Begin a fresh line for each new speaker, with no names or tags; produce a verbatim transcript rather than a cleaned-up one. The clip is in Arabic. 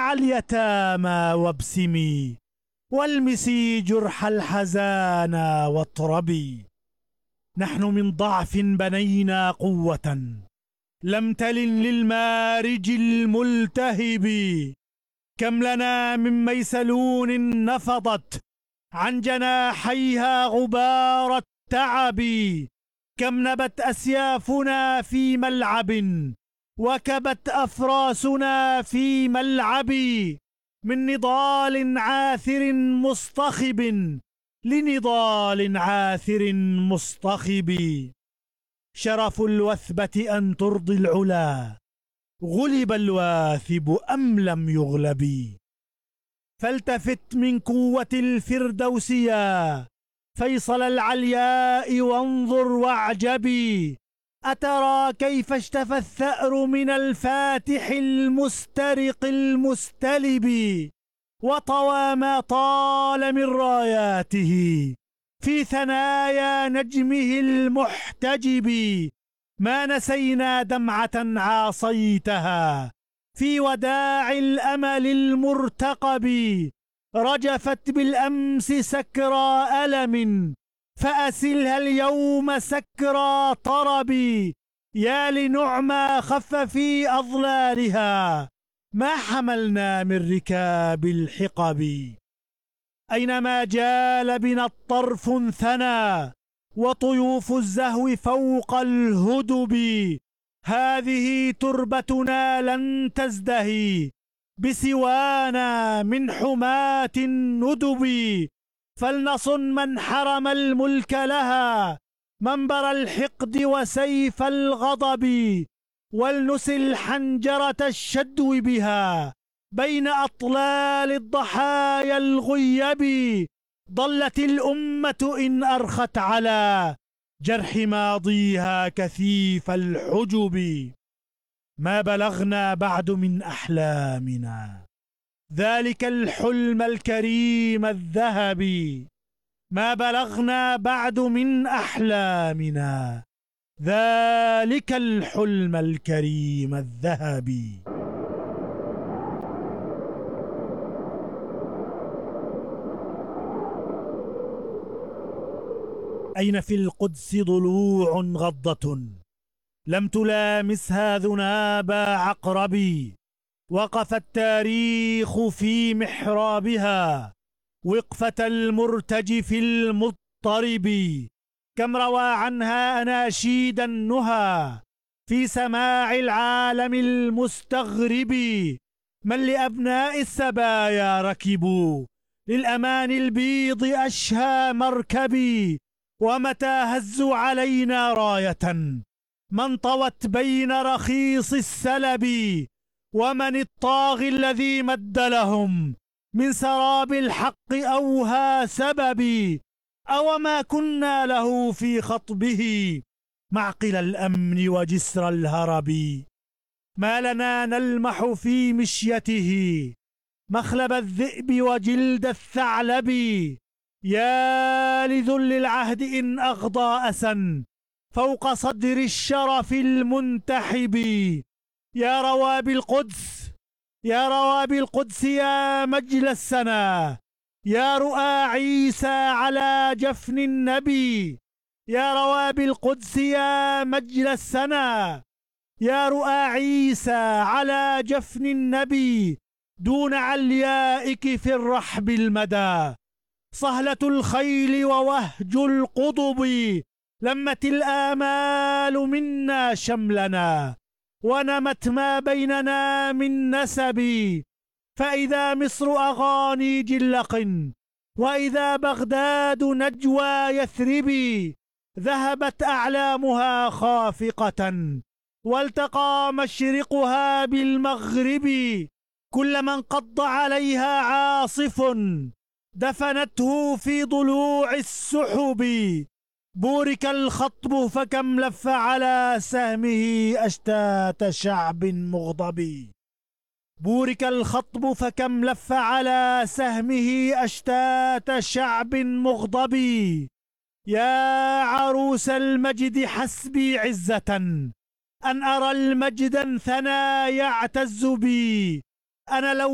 مع اليتامى وابسمي، والمسي جرح الحزانى واطربي. نحن من ضعف بنينا قوة لم تلن للمارج الملتهب. كم لنا من ميسلون نفضت عن جناحيها غبار التعب. كم نبت أسيافنا في ملعب وكبت أفراسنا في ملعب. من نضال عاثر مصطخب لنضال عاثر مصطخب. شرف الوثبة أن ترضي العلا، غلب الواثب أم لم يغلب. فالتفت من قوة الفردوس يا فيصل العلياء وانظر واعجبي. أترى كيف اشتفى الثأر من الفاتح المسترق المستلب، وطوى ما طال من راياته في ثنايا نجمه المحتجب. ما نسينا دمعة عاصيتها في وداع الأمل المرتقب. رجفت بالأمس سكرى ألم فأسلها اليوم سكرى طرب. يا لنعمى خف في أظلالها ما حملنا من ركاب الحقب. أينما جال بنا الطرف ثنى وطيوف الزهو فوق الهدب. هذه تربتنا لن تزدهي بسوانا من حماة الندب. فلنصن من حرم الملك لها منبر الحقد وسيف الغضب. ولنسل حنجرة الشدو بها بين أطلال الضحايا الغيب. ضلت الأمة إن أرخت على جرح ماضيها كثيف الحجب. ما بلغنا بعد من أحلامنا ذلك الحلم الكريم الذهبي. ما بلغنا بعد من أحلامنا ذلك الحلم الكريم الذهبي. أين في القدس ضلوع غضة لم تلامسها ذناب عقرب. وقف التاريخ في محرابها وقفة المرتجف المضطرب. كم روى عنها أناشيد النهى في سماع العالم المستغرب. من لأبناء السبايا ركبوا للأمان البيض أشهى مركبي. ومتى هزوا علينا راية من طوت بين رخيص السلب. ومن الطاغي الذي مد لهم من سراب الحق أوهى سببي. أوما كنا له في خطبه معقل الأمن وجسر الهرب. ما لنا نلمح في مشيته مخلب الذئب وجلد الثعلب. يا لذل العهد إن أغضى أسا فوق صدر الشرف المنتحب. يا روابي القدس يا روابي القدس يا مجل السنا. يا رؤى عيسى على جفن النبي. يا روابي القدس يا مجل السنا. يا رؤى عيسى على جفن النبي. دون عليائك في الرحب المدى صهلة الخيل ووهج القضب. لمت الآمال منا شملنا ونمت ما بيننا من نسب. فإذا مصر أغاني جلق وإذا بغداد نجوى يثرب. ذهبت أعلامها خافقة والتقى مشرقها بالمغرب. كل من قض عليها عاصف دفنته في ضلوع السحب. بورك الخطب فكم لف على سهمه أشتات شعب مغضب. بورك الخطب فكم لف على سهمه أشتات شعب مغضب. يا عروس المجد حسبي عزة أن أرى المجد ثنى يعتز بي. أنا لو